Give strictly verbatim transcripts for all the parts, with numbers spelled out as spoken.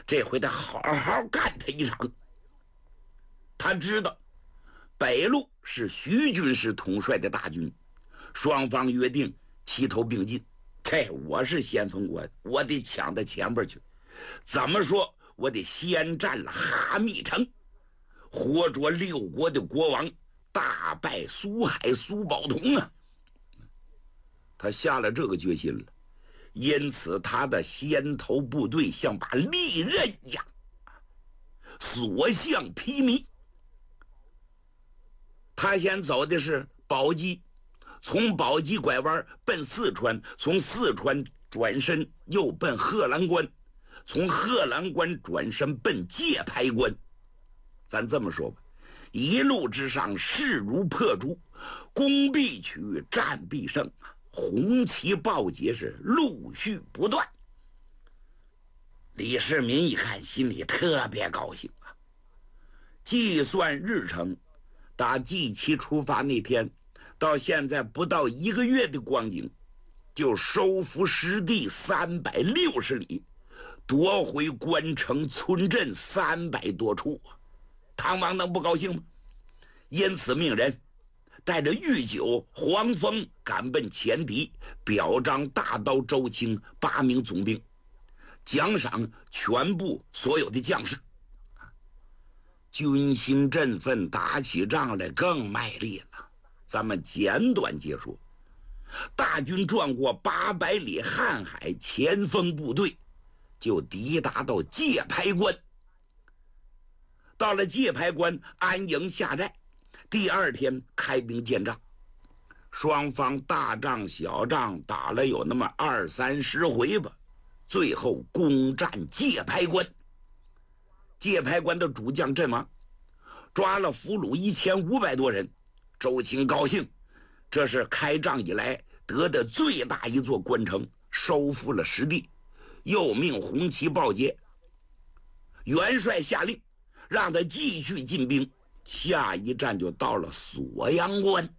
这回得好好干他一场。他知道北路是徐军是统帅的大军，双方约定齐头并进。嘿，我是先锋官，我得抢到前边去。怎么说，我得先占了哈密城，活捉六国的国王，大败苏海苏宝同啊！他下了这个决心了，因此他的先头部队像把利刃一样，所向披靡。他先走的是宝鸡，从宝鸡拐弯奔四川，从四川转身又奔贺兰关，从贺兰关转身奔界牌关。咱这么说吧，一路之上势如破竹，攻必取，战必胜，红旗报捷是陆续不断。李世民一看，心里特别高兴啊！计算日程，打祭旗出发那天到现在不到一个月的光景，就收复失地三百六十里，夺回关城村镇三百多处。唐王能不高兴吗？因此命人带着御酒、黄蜂赶奔前敌，表彰大刀周青八名总兵，奖赏全部所有的将士。军心振奋，打起仗来更卖力了。咱们简短解说，大军转过八百里瀚海，前锋部队就抵达到界牌关。到了界牌关，安营下寨，第二天开兵建仗。双方大仗小仗打了有那么二三十回吧，最后攻占界牌关。界牌关的主将阵亡，抓了俘虏一千五百多人。周青高兴，这是开仗以来得的最大一座关城，收复了失地，又命红旗报捷。元帅下令让他继续进兵，下一站就到了锁阳关。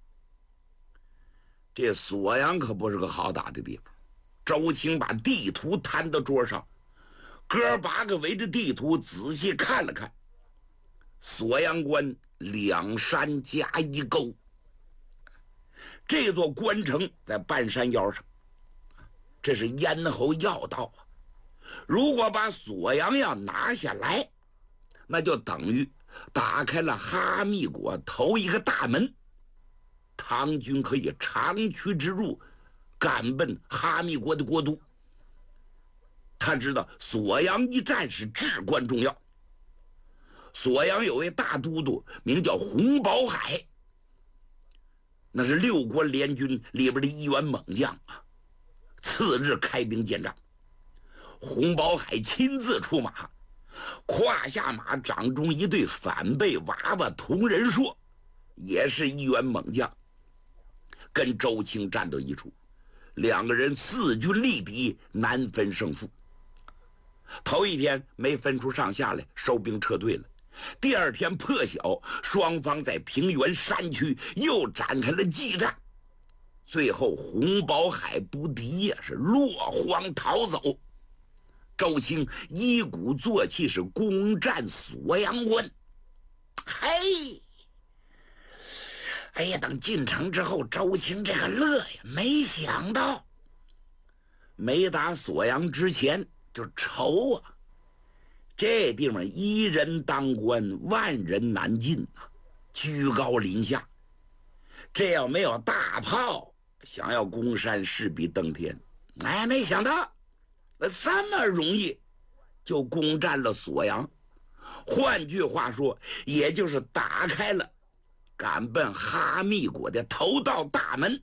这锁阳可不是个好打的地方。周青把地图摊到桌上，哥八个围着地图仔细看了看。锁阳关两山夹一沟，这座关城在半山腰上，这是咽喉要道啊。如果把锁阳要拿下来，那就等于打开了哈密国头一个大门，唐军可以长驱直入，赶奔哈密国的国都。他知道锁阳一战是至关重要。锁阳有位大都督名叫洪宝海，那是六国联军里边的一员猛将啊。次日开兵建仗，洪宝海亲自出马，胯下马掌中一对反背娃娃同人硕，也是一员猛将，跟周青战到一处，两个人四军力敌，难分胜负。头一天没分出上下来，收兵撤退了。第二天破晓，双方在平原山区又展开了激战，最后洪宝海不敌也是落荒逃走。周青一鼓作气是攻占锁阳关。嘿，哎呀，等进城之后，周青这个乐呀，没想到没打锁阳之前就愁啊，这地方一人当官，万人难进啊，居高临下。这要没有大炮，想要攻山势必登天。哎，没想到这么容易就攻占了锁阳。换句话说，也就是打开了赶奔哈密国的头道大门。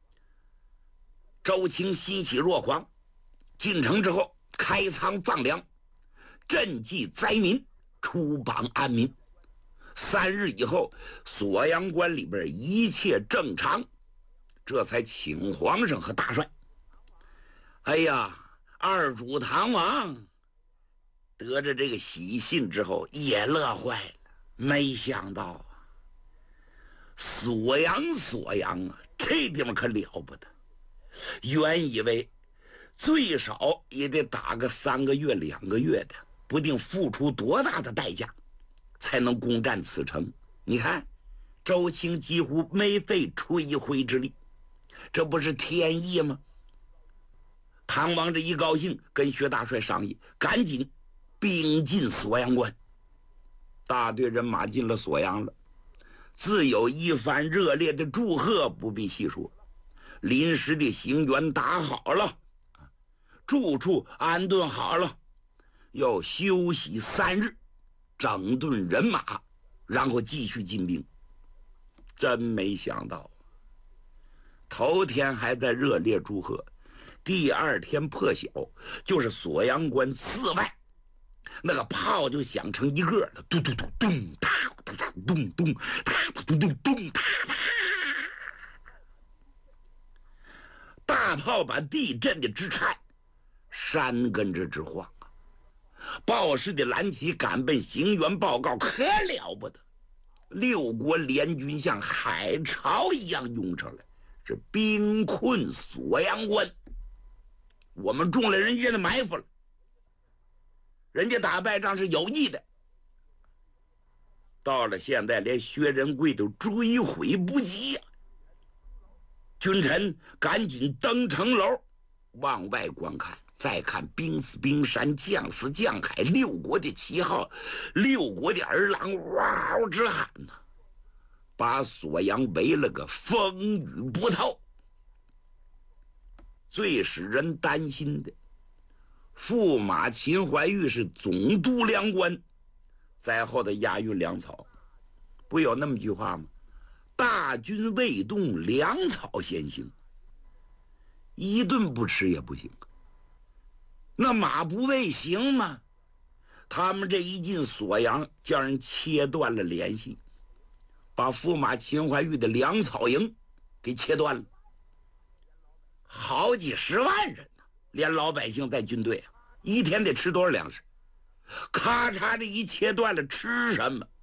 周青欣喜若狂，进城之后开仓放粮，赈济灾民，出榜安民。三日以后，锁阳关里边一切正常，这才请皇上和大帅。哎呀，二主唐王得着这个喜信之后也乐坏了，没想到啊，锁阳锁阳啊，这地方可了不得。原以为最少也得打个三个月两个月的， 不定付出多大的代价，才能攻占此城。你看，周青几乎没费吹灰之力，这不是天意吗？唐王这一高兴，跟薛大帅商议，赶紧兵进锁阳关。大队人马进了锁阳了，自有一番热烈的祝贺，不必细说。临时的行辕打好了，住处安顿好了，要休息三日，整顿人马，然后继续进兵。真没想到，头天还在热烈祝贺，第二天破晓，就是锁阳关寺外，那个炮就响成一个了，咚咚咚咚，哒哒哒咚咚，哒哒咚咚咚，哒哒。大炮把地震的直颤，山跟着直晃啊！报事的蓝旗赶奔行辕报告，可了不得！六国联军像海潮一样涌上来，是兵困锁阳关。我们中了人家的埋伏了，人家打败仗是有意的。到了现在，连薛仁贵都追悔不及呀、啊！君臣赶紧登城楼，往外观看，再看兵死兵山，将死将海，六国的旗号，六国的儿郎哇嗷直喊呐、啊，把锁阳围了个风雨不透。最使人担心的，驸马秦怀玉是总督粮官，在后的押运粮草，不有那么句话吗？大军未动，粮草先行。一顿不吃也不行，那马不喂行吗？他们这一进锁阳，叫人切断了联系，把驸马秦怀玉的粮草营给切断了。好几十万人呢、啊，连老百姓在军队啊，一天得吃多少粮食？咔嚓，这一切断了，吃什么？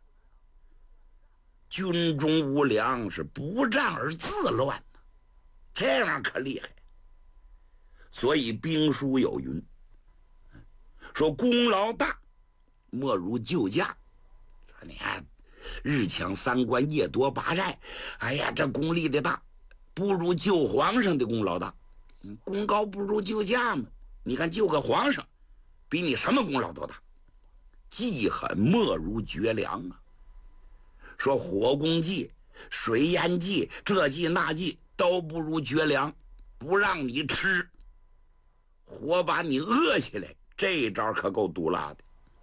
军中无粮，是不战而自乱，这样可厉害。所以兵书有云，说功劳大，莫如救驾。说你看，日抢三关，夜夺八寨，哎呀，这功立的大，不如救皇上的功劳大。功高不如救驾嘛。你看救个皇上，比你什么功劳都大。记狠莫如绝粮啊。说火攻计、水淹计，这计那计都不如绝粮，不让你吃，活把你饿起来，这招可够毒辣的。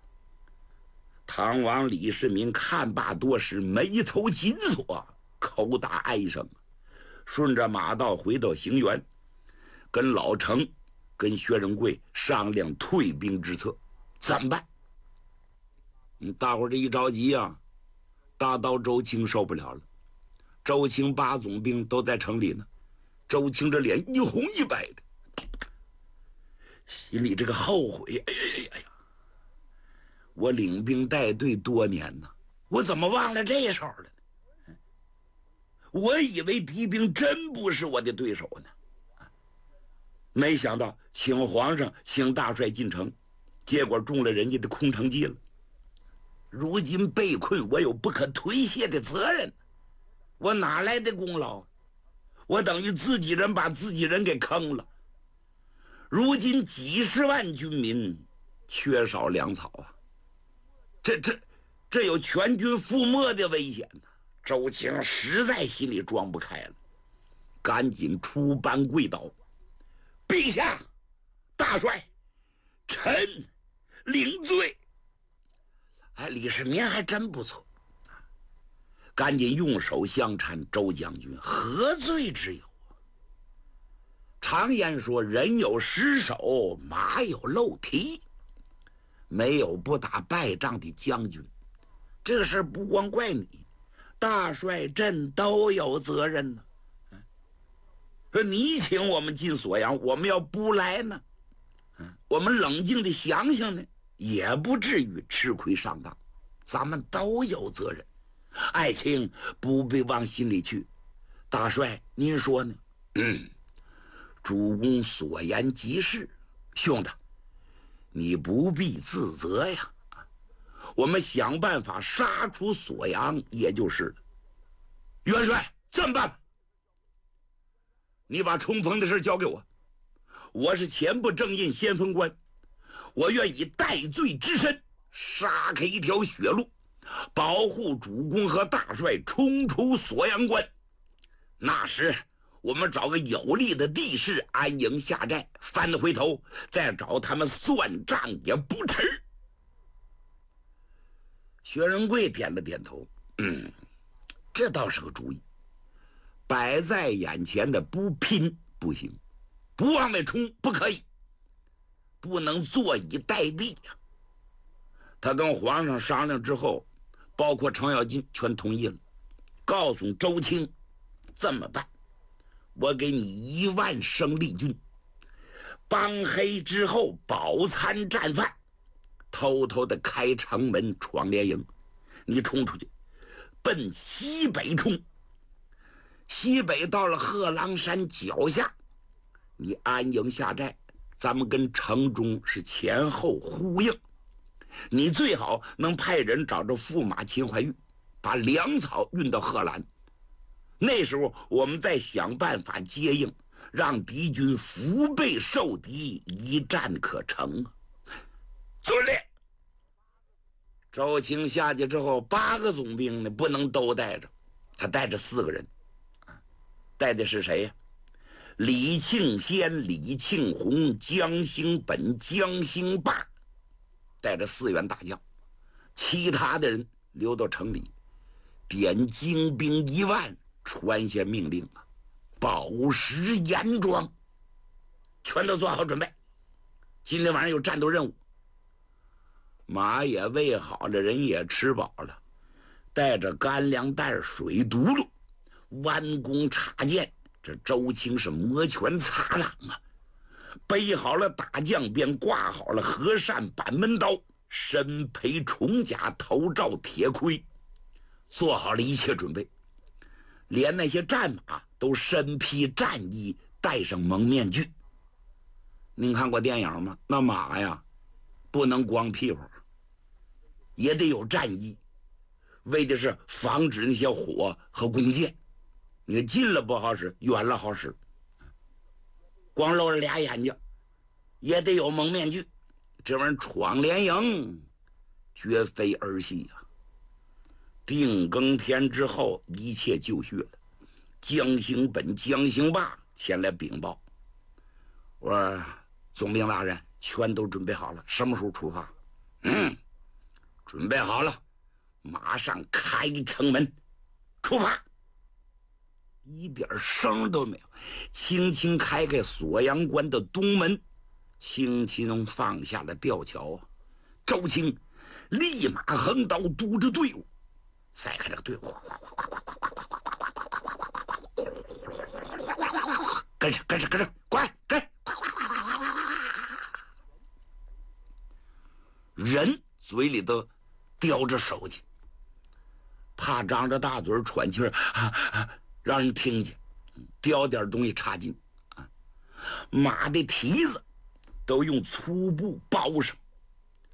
唐王李世民看罢多时，眉头紧锁，口打哀声，顺着马道回到行辕，跟老成、跟薛仁贵商量退兵之策，怎么办？嗯，大伙儿这一着急啊，大刀周青受不了了。周青八总兵都在城里呢，周青这脸一红一白的，心里这个后悔，哎呀哎呀，我领兵带队多年呢，我怎么忘了这手了呢？我以为敌兵真不是我的对手呢，没想到请皇上请大帅进城，结果中了人家的空城计了。如今被困，我有不可推卸的责任，我哪来的功劳？我等于自己人把自己人给坑了。如今几十万军民缺少粮草啊，这这这有全军覆没的危险呢、啊。周青实在心里装不开了，赶紧出班跪倒：“陛下，大帅，臣领罪。”哎，李世民还真不错，赶紧用手相搀周将军，何罪之有？常言说，人有失手，马有漏蹄，没有不打败仗的将军。这个事不光怪你，大帅朕都有责任呢。说你请我们进锁阳，我们要不来呢，我们冷静的想想呢，也不至于吃亏上当，咱们都有责任。爱卿不必往心里去，大帅您说呢？嗯，主公所言极是，兄弟， 你不必自责呀。我们想办法杀出锁阳，也就是了。元帅，这么办吧，你把冲锋的事交给我，我是前部正印先锋官，我愿以戴罪之身杀开一条血路，保护主公和大帅冲出锁阳关。那时我们找个有利的地势安营下寨，翻回头再找他们算账也不迟。薛仁贵点了点头，嗯，这倒是个主意。摆在眼前的不拼不行，不往外冲不可以，不能坐以待毙呀、啊。他跟皇上商量之后，包括程咬金全同意了，告诉周青这么办，我给你一万生力军，帮黑之后饱餐战饭，偷偷的开城门闯连营，你冲出去，奔西北冲。西北到了贺郎山脚下，你安营下寨，咱们跟城中是前后呼应。你最好能派人找着驸马秦怀玉，把粮草运到贺兰。那时候我们再想办法接应，让敌军腹背受敌，一战可成啊！遵令。周青下去之后，八个总兵呢不能都带着，他带着四个人。带的是谁呀？李庆先、李庆红、江兴本、江兴霸，带着四员大将，其他的人留到城里，点精兵一万，传下命令啊，宝石严装，全都做好准备。今天晚上有战斗任务，马也喂好了，人也吃饱了，带着干粮袋、水毒噜。弯弓插箭，这周青是摩拳擦掌啊！背好了大将鞭，挂好了和善板门刀，身披重甲，头罩铁盔，做好了一切准备。连那些战马都身披战衣，戴上蒙面具。您看过电影吗？那马呀，不能光屁股，也得有战衣，为的是防止那些火和弓箭。你近了不好使，远了好使。光露着俩眼睛，也得有蒙面具。这玩意儿闯连营，绝非儿戏呀、啊！定更天之后，一切就绪了。江兴本、江兴霸前来禀报，我说总兵大人，全都准备好了，什么时候出发？嗯，准备好了，马上开城门，出发。一点声都没有，轻轻开开锁阳关的东门，轻轻放下了吊桥啊！周青立马横刀督着队伍，再看这个队伍，跟上跟上跟上，快跟！人嘴里都叼着手机，怕张着大嘴喘气儿啊啊！让人听见，叼点东西插进啊，马的蹄子都用粗布包上，